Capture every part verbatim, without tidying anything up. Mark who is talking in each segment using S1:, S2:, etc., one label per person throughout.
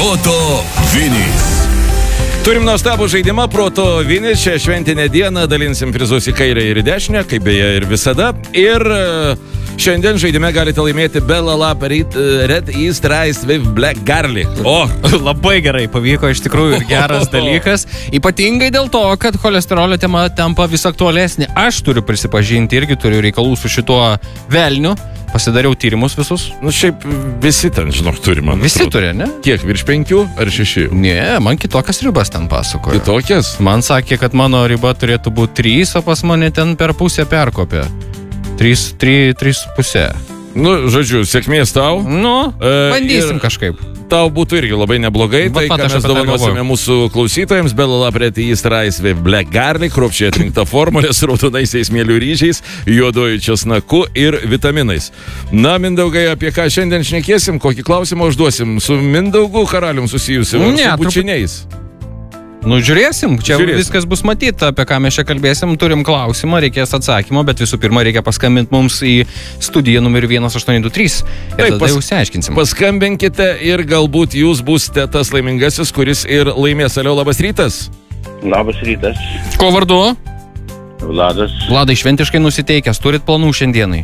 S1: Proto Vinys. Turim nuostabų žaidimą Proto Vinys. Šią šventinę dieną dalinsim prizus į kairę ir į dešinę, kaip beje ir visada. Ir šiandien žaidime galite laimėti Bella Lab Red East Rice with Black Garlic. O,
S2: labai gerai pavyko, iš tikrųjų ir geras dalykas. Ypatingai dėl to, kad cholesterolio tema tampa vis aktualesnė. Aš turiu prisipažinti, irgi turiu reikalų su šituo velniu. Pasidariau tyrimus visus.
S1: Nu šiaip visi ten, žinok, turi, man.
S2: Visi turi, ne?
S1: Kiek, virš penkių ar šešių?
S2: Ne, man kitokias ribas ten pasakojo.
S1: Kitokias?
S2: Man sakė, kad mano riba turėtų būti trys, o pas mane ten per pusę perkopė. Trys, trys, trys pusė.
S1: Nu, žodžiu, sėkmės tau.
S2: Nu,
S1: e,
S2: bandysim
S1: ir...
S2: kažkaip.
S1: Tau būtų irgi labai neblogai.
S2: Va,
S1: tai,
S2: pat,
S1: ką mes dovanosime mūsų klausytojams, Bella Lab Red East Rice with Black Garlic, kruopščiai atrinkta formulė su raudonaisiais mielių ryžiais, juodoju česnaku ir vitaminais. Na, Mindaugai, apie ką šiandien šnekėsim, kokį klausimą užduosim? Su Mindaugu karalium susijusi, ar
S2: ne,
S1: su bučiniais?
S2: Nu, žiūrėsim, čia
S1: žiūrėsim.
S2: Viskas bus matyti, apie ką mes čia kalbėsim, turim klausimą, reikės atsakymo, bet visų pirma reikia paskambinti mums į studiją numeriu vienas aštuoni du trys ir
S1: Taip,
S2: tada
S1: pas,
S2: jau išsiaiškinsim.
S1: Paskambinkite ir galbūt jūs būsite tas laimingasis, kuris ir laimės. Alio, labas rytas.
S3: Labas rytas.
S2: Ko vardu?
S3: Vladas.
S2: Vladai, šventiškai nusiteikęs, turit planų šiandienai?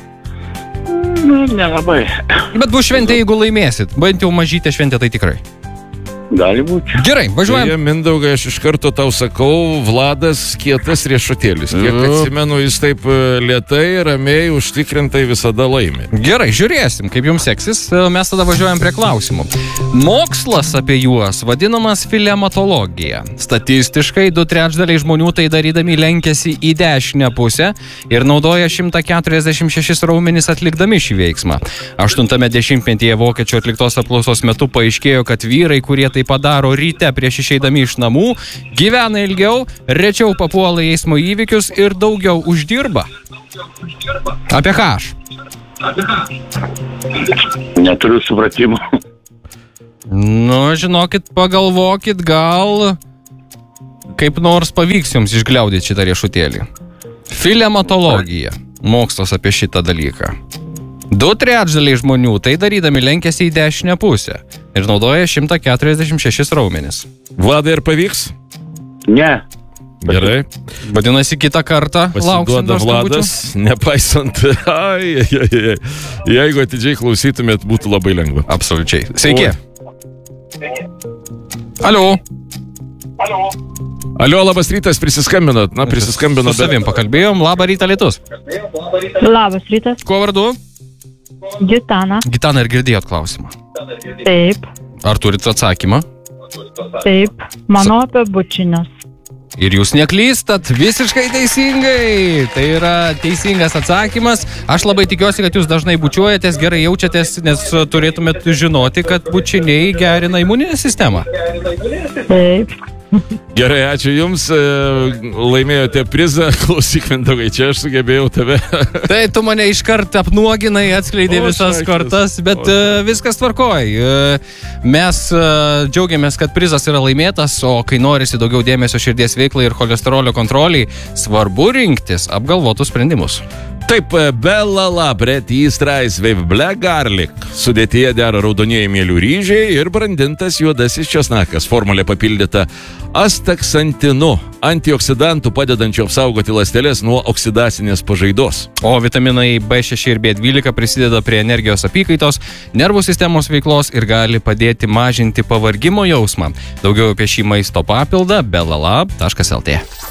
S3: Nu, nelabai.
S2: Bet bus šventė, jeigu laimėsit, bent jau mažytė šventė tai tikrai.
S3: Gali būti.
S2: Gerai, važiuojam.
S1: Beje, Mindaugai, aš iš karto tau sakau, Vladas kietas riešutėlis. Kiek atsimenu, jis taip lėtai, ramiai, užtikrintai visada laimi.
S2: Gerai, žiūrėsim, kaip jums seksis. Mes tada važiuojam prie klausimų. Mokslas apie juos vadinamas filematologija. Statistiškai du trečdaliai žmonių tai darydami lenkiasi į dešinę pusę ir naudoja šimtą keturiasdešimt šešis raumenis atlikdami šį veiksmą. Aštuntame dešimtmetyje vokiečių atliktos apklausos metu paaiškėjo, kad vyrai, kurie tai padaro ryte prieš išeidami iš namų, gyvena ilgiau, rečiau papuola į eismo įvykius ir daugiau uždirba. Apie ką aš?
S3: Neturiu supratimo.
S2: Nu, žinokit, pagalvokit, gal kaip nors pavyks jums išgliaudyti šitą riešutėlį. Filematologija. Mokslas apie šitą dalyką. Du trečdaliai žmonių tai darydami lenkiasi į dešinę pusę ir naudoja šimtą keturiasdešimt šešis raumenis.
S1: Vladai, ar pavyks?
S3: Ne.
S1: Gerai.
S2: Vadinasi, kitą kartą lauksim
S1: Pasiduoda
S2: dar
S1: Vladas, nepaisant. Ai, ai, ai. Jeigu atidžiai klausytumėt, būtų labai lengva.
S2: Absoliučiai. Sveiki. Alio.
S3: Alio.
S1: Alio, labas rytas, prisiskambinat. Na, prisiskambinat.
S2: Su savim pakalbėjom. Labą rytą, Lietus.
S4: Labas rytas.
S2: Kuo vardu?
S4: Gitana.
S2: Gitana, ir girdėjot klausimą?
S4: Taip,
S2: Ar turit atsakymą?
S4: taip. Manau apie bučinius.
S2: Ir jūs neklystat, visiškai teisingai. Tai yra teisingas atsakymas. Aš labai tikiuosi, kad jūs dažnai bučiuojatės, gerai jaučiatės, nes turėtumėt žinoti, kad bučiniai gerina imuninę sistemą.
S4: Taip.
S1: Gerai, ačiū Jums. Laimėjote prizą. Klausyk, Mindaugai, čia aš sugebėjau tave.
S2: Tai tu mane iškart apnuoginai, atskleidė
S1: O,
S2: visas
S1: šakės.
S2: kortas, bet
S1: O.
S2: uh, viskas tvarkoj. Uh, mes uh, džiaugiamės, kad prizas yra laimėtas, o kai norisi daugiau dėmesio širdies veiklai ir cholesterolio kontroliai, svarbu rinktis apgalvotus sprendimus.
S1: Taip, Bella Lab Red East Rice with Black Garlic. Sudėtyje dera raudonieji mielių ryžiai ir brandintas juodasis česnakas. Formulė papildyta astaksantinu, antioksidantų padedančių apsaugoti ląsteles nuo oksidacinės pažaidos.
S2: O vitaminai B šeši ir B dvylika prisideda prie energijos apykaitos, nervų sistemos veiklos ir gali padėti mažinti pavargimo jausmą. Daugiau apie šį maisto papildą bella lab taškas lt.